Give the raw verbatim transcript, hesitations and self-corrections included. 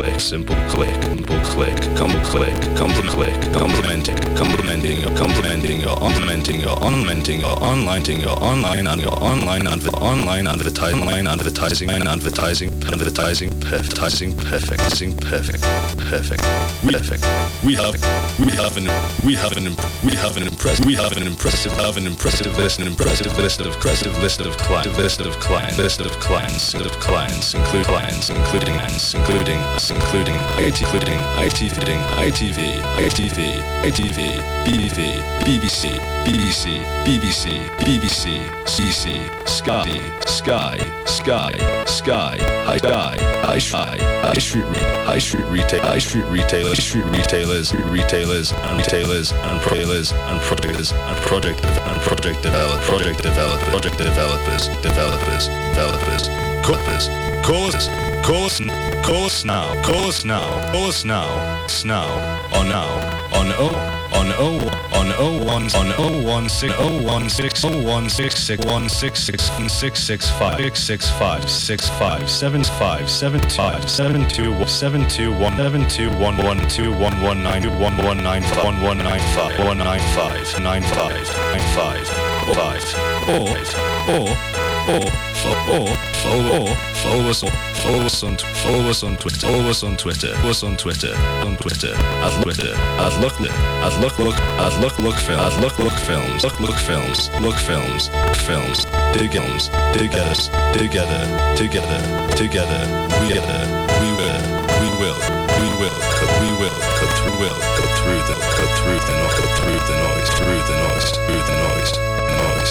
click, simple click, simple click, combo click, compliment click, complimenting, complimenting, complimenting, or implementing, or ornamenting, or onlining, or online, and your online, adver- online advertising, online advertising, and advertising, advertising, advertising, perfecting, perfect, perfect, we perfect. We have, we have an, we have an, we have an impressive, we have an impressive, have an impressive list, an impressive list of, impressive list of clients, list of clients, list of clients, list of clients, include clients, including clients, including us, including I T, including I T, including I T V, I T V, I T V, B B V, B B C, B B C, B B C, B B C, C C, Sky, Sky, Sky, Sky, High Sky, High Sky, High Street, High Street Retail, High Street Retailers, Street Retailers, Retailers, and Retailers, and Retailers, and Projectors, and Project, and Project Develop, Project Develop, Project Developers, Developers, Developers, Courses, Courses, Course, Course now, Course now, Course now, Snow, on now, on O, on O, on O one, on O one six, O one six, O one six six, one six six, one six six five, six six five, six five seven five seven five seven two seven two one seven two one one two one one nine one one nine one one nine five one nine five nine five nine five five or or or or follow follow us on follow us on follow us on Twitter follow us on Twitter follow us on Twitter on Twitter at Twitter at look at look look at look look film at look look films look look films look films films dig films together together together together we together we will we will we will cut we will cut through will cut through the cut through the noise cut through the noise through the noise through the noise noise